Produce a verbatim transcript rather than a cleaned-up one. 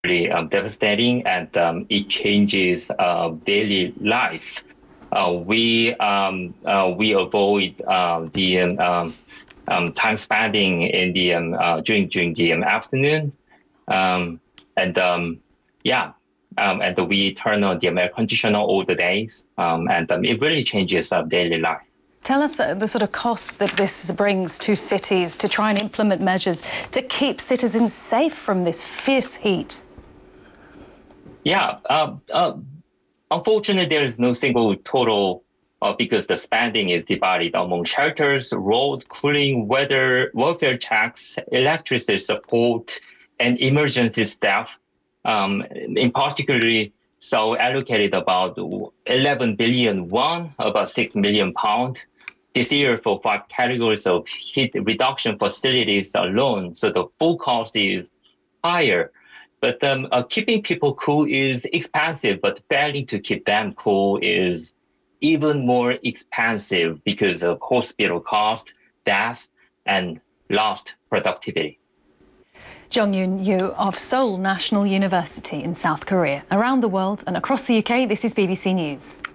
really um, devastating, and um, it changes uh, daily life. Uh, we um, uh, we avoid uh, the um, um, time spending in the um, uh, during during the um, afternoon, um, and um, yeah, um, and we turn on the air conditioner all the days, um, and um, it really changes our daily life. Tell us uh, the sort of cost that this brings to cities to try and implement measures to keep citizens safe from this fierce heat. Yeah, uh, uh, unfortunately, there is no single total uh, because the spending is divided among shelters, road cooling, weather, welfare checks, electricity support, and emergency staff. Um, in particularly, so allocated about eleven billion won, about six million pound this year for five categories of heat reduction facilities alone. So the full cost is higher. But um, uh, keeping people cool is expensive, but failing to keep them cool is even more expensive because of hospital cost, death, and lost productivity. Jong-Yoon Yoo of Seoul National University in South Korea. Around the world and across the U K, this is B B C News.